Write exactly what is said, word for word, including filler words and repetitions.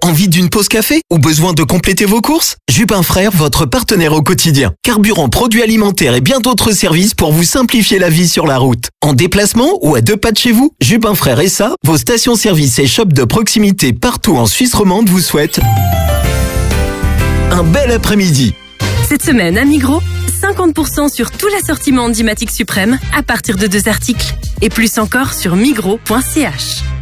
Envie d'une pause café ou besoin de compléter vos courses? Jupin Frères, votre partenaire au quotidien. Carburant, produits alimentaires et bien d'autres services pour vous simplifier la vie sur la route. En déplacement ou à deux pas de chez vous, Jupin Frères et ça, vos stations-service et shops de proximité partout en Suisse romande vous souhaitent un bel après-midi. Cette semaine à Migros, cinquante pour cent sur tout l'assortiment Handimatic Suprême à partir de deux articles. Et plus encore sur migros point c h.